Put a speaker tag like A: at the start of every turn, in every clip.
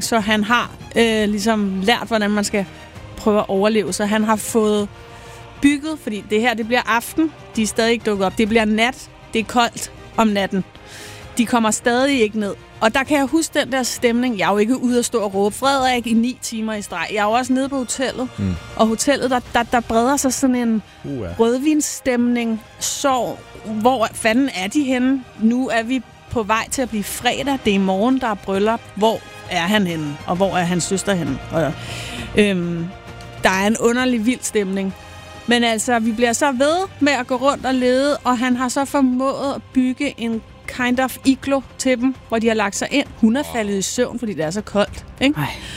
A: så han har ligesom lært, hvordan man skal prøve at overleve. Så han har fået bygget, fordi det her, det bliver aften. De er stadig ikke dukket op. Det bliver nat. Det er koldt om natten. De kommer stadig ikke ned. Og der kan jeg huske den der stemning. Jeg er jo ikke ude at stå og råbe Frederik i 9 timer i streg. Jeg er jo også nede på hotellet. Og hotellet, der breder sig sådan en rødvinsstemning. Så hvor fanden er de henne? Nu er vi på vej til at blive fredag. Det er i morgen, der er bryllup. Hvor er han henne? Og hvor er hans søster henne? Og, der er en underlig vild stemning. Men altså, vi bliver så ved med at gå rundt og lede, og han har så formået at bygge en kind of iglo til dem, hvor de har lagt sig ind. Hun er faldet i søvn, fordi det er så koldt. Ikke?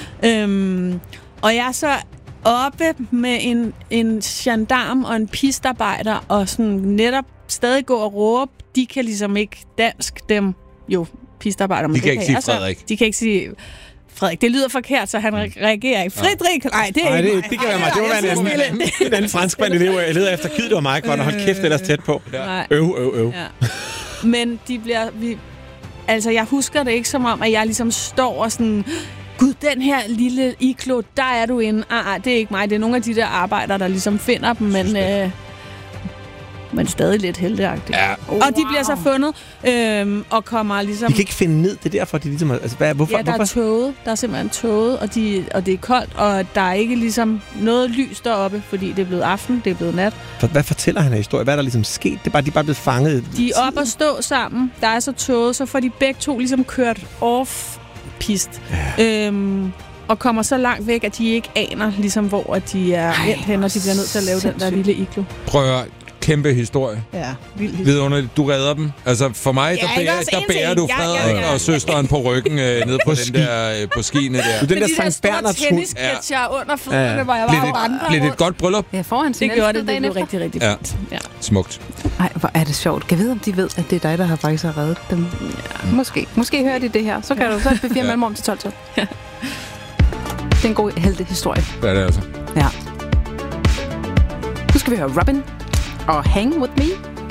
A: Og jeg er så oppe med en gendarm og en pistarbejder, og sådan netop stadig gå og råbe. De kan ligesom ikke dansk, dem jo pistarbejder.
B: De kan ikke sige Frederik.
A: De kan ikke sige Frederik. Det lyder forkert, så han reagerer ikke. Frederik! Nej, det er ikke mig.
C: Det kan være mig. Det var en anden franskmand elev. Jeg leder efter Kid, det var mig, hvor der holdt kæft ellers tæt på. Øv.
A: Ja. Men de bliver... Altså, jeg husker det ikke som om, at jeg ligesom står og sådan... Gud, den her lille iglo, der er du inde. Det er ikke mig. Det er nogle af de der arbejdere, der ligesom finder dem, men stadig lidt heldigagtigt.
B: Ja.
A: Og de bliver så fundet, og kommer ligesom...
C: De kan ikke finde ned, det er derfor, de ligesom... Altså, hvorfor?
A: Ja, der er tåget. Der er simpelthen tåget, og det er koldt, og der er ikke ligesom noget lys deroppe, fordi det er blevet aften, det er blevet nat.
C: Hvad fortæller han af historie? Hvad er der ligesom sket? De er bare blevet fanget?
A: De er op og stå sammen. Der er så tåget, så får de begge to ligesom kørt off-pist. Ja. Og kommer så langt væk, at de ikke aner, ligesom, hvor de er endt hen, og de bliver nødt til at lave den der lille iglo.
B: Prøv at kæmpe historie.
A: Ja, vild historie.
B: Vidunderligt. Du redder dem. Altså for mig, der bærer du Frederik og søsteren på ryggen ned på den der på skiene der.
C: Den der Sankt Bernhards hund.
A: Tennisketcher under fødderne, hvor jeg var vandret.
B: Blev det et godt bryllup?
D: Ja, foran sin
A: det gjorde det. Det blev rigtig, rigtig fint.
B: Ja. Smukt.
D: Ej, hvor er det sjovt. Kan jeg vide, om de ved, at det er dig, der har faktisk har reddet dem? Ja, måske hører de det her. Så kan du så et B4 mellemrum til 12. Ja. Det er en god heltehistorie.
B: Det er det altså.
D: Ja. Nu skal vi høre Robin og Hang With Me.